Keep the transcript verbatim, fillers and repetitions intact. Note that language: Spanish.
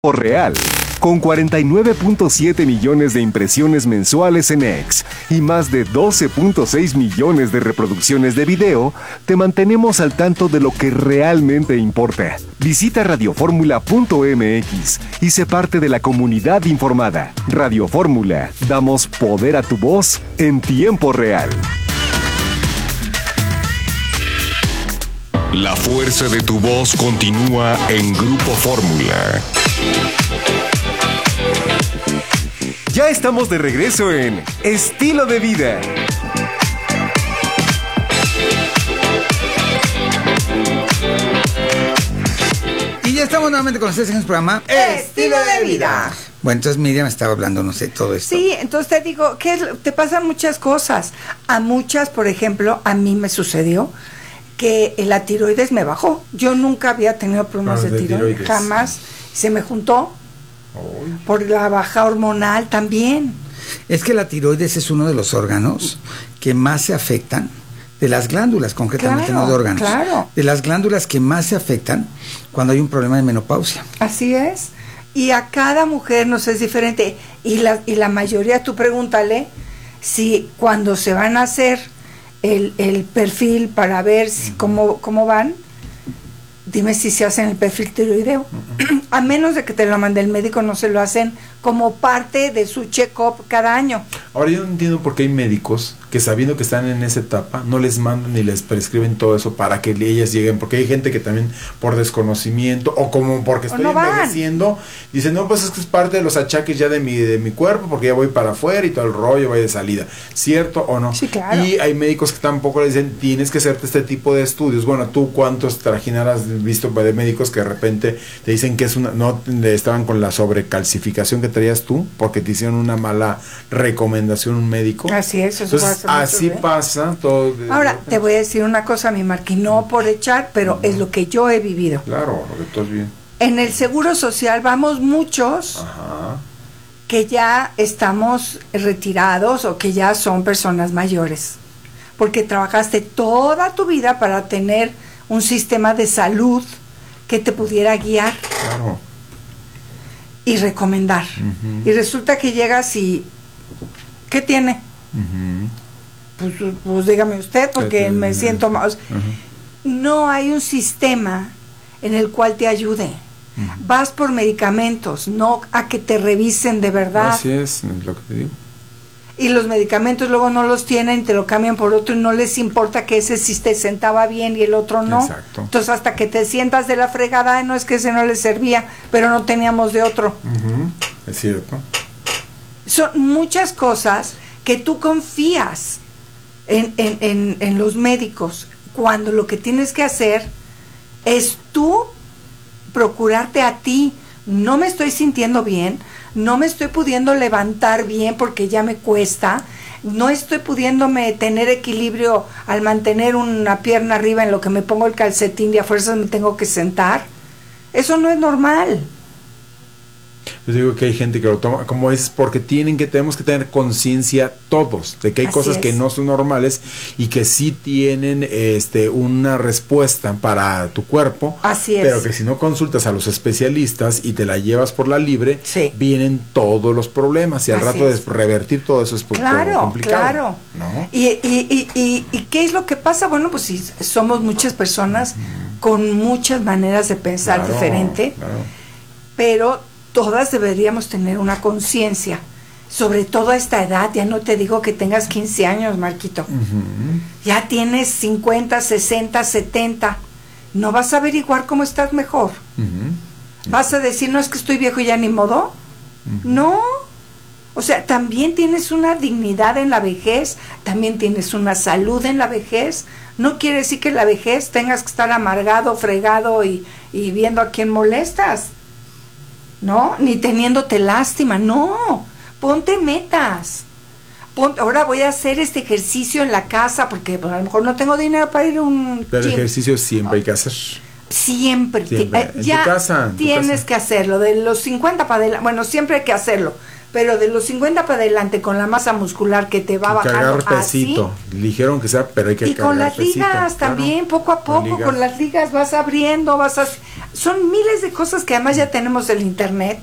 Real. Con cuarenta y nueve punto siete millones de impresiones mensuales en X y más de doce punto seis millones de reproducciones de video, te mantenemos al tanto de lo que realmente importa. Visita radio fórmula punto m x y sé parte de la comunidad informada. Radio Fórmula, damos poder a tu voz en tiempo real. La fuerza de tu voz continúa en Grupo Fórmula. Ya estamos de regreso en Estilo de Vida. Y ya estamos nuevamente con ustedes en el programa Estilo de Vida. Bueno, entonces Miriam estaba hablando, no sé, todo esto. Sí, entonces te digo, que te pasan muchas cosas. A muchas, por ejemplo, a mí me sucedió que la tiroides me bajó. Yo nunca había tenido problemas ah, de, de tiroides, tiroides, jamás. Se me juntó. Oh. Por la baja hormonal también. Es que la tiroides es uno de los órganos que más se afectan, de las glándulas concretamente, claro, no de órganos, claro. de las glándulas que más se afectan cuando hay un problema de menopausia. Así es. Y a cada mujer nos es diferente. Y la, y la mayoría, tú pregúntale si cuando se van a hacer el, el perfil para ver si, uh-huh. cómo, cómo van, dime si se hacen el perfil tiroideo. Uh-huh. A menos de que te lo mande el médico, no se lo hacen como parte de su check-up cada año. Ahora yo no entiendo por qué hay médicos que sabiendo que están en esa etapa no les mandan ni les prescriben todo eso para que ellas lleguen, porque hay gente que también por desconocimiento o como porque estoy no envejeciendo dicen, no, pues es que es parte de los achaques ya de mi de mi cuerpo porque ya voy para afuera y todo el rollo voy de salida, ¿cierto o no? Sí, claro. Y hay médicos que tampoco le dicen, tienes que hacerte este tipo de estudios. Bueno, tú cuántos trajinar has visto de médicos que de repente te dicen que es una, no estaban con la sobrecalcificación que traías tú porque te hicieron una mala recomendación un médico. Así es, eso entonces así mucho, ¿eh? Pasa todo. Ahora te voy a decir una cosa, mi Marqui, no por echar, pero uh-huh. es lo que yo he vivido. Claro, lo que tú has vivido. En el Seguro Social vamos muchos Ajá. que ya estamos retirados o que ya son personas mayores, porque trabajaste toda tu vida para tener un sistema de salud que te pudiera guiar. Claro. Y recomendar. Uh-huh. Y resulta que llegas y ¿qué tiene? Uh-huh. Pues, pues dígame usted, porque me uh-huh. siento más. Uh-huh. No hay un sistema en el cual te ayude. Uh-huh. Vas por medicamentos, no a que te revisen de verdad. Así es, es lo que te digo. Y los medicamentos luego no los tienen, te lo cambian por otro y no les importa que ese sí te sentaba bien y el otro no. Exacto. Entonces hasta que te sientas de la fregada, no es que ese no les servía, pero no teníamos de otro. Uh-huh. Es cierto. Son muchas cosas que tú confías en, en, en, en los médicos, cuando lo que tienes que hacer es tú procurarte a ti. No me estoy sintiendo bien, no me estoy pudiendo levantar bien porque ya me cuesta, no estoy pudiéndome tener equilibrio al mantener una pierna arriba en lo que me pongo el calcetín y a fuerzas me tengo que sentar. Eso no es normal. Yo digo que hay gente que lo toma como es porque tienen que tenemos que tener conciencia todos de que hay Así cosas es. que no son normales y que sí tienen este una respuesta para tu cuerpo. Así es. Pero que si no consultas a los especialistas y te la llevas por la libre, sí. vienen todos los problemas y al Así rato es. de revertir todo eso es claro, complicado. Claro, ¿no? y, y, y, y, ¿Y qué es lo que pasa? Bueno, pues si somos muchas personas uh-huh. con muchas maneras de pensar claro, diferente, claro. pero todas deberíamos tener una conciencia, sobre todo a esta edad. Ya no te digo que tengas quince años, Marquito. Uh-huh. Ya tienes cincuenta, sesenta, setenta. ¿No vas a averiguar cómo estás mejor? Uh-huh. ¿Vas a decir, no, es que estoy viejo y ya ni modo? Uh-huh. No. O sea, también tienes una dignidad en la vejez, también tienes una salud en la vejez. No quiere decir que en la vejez tengas que estar amargado, fregado y, y viendo a quién molestas. No, ni teniéndote lástima, no, ponte metas, ponte, ahora voy a hacer este ejercicio en la casa porque pues, a lo mejor no tengo dinero para ir a un pero gym. Ejercicio siempre hay que hacer. Siempre, siempre. Te, en ya tu casa, en tienes tu casa. que hacerlo, de los cincuenta para adelante, bueno, siempre hay que hacerlo, pero de los cincuenta para adelante con la masa muscular que te va bajando cargar pesito, así, ligero aunque sea, pero hay que y cargar con las pesito, ligas también, claro. poco a poco, con, con las ligas vas abriendo, vas a, son miles de cosas que además ya tenemos el internet.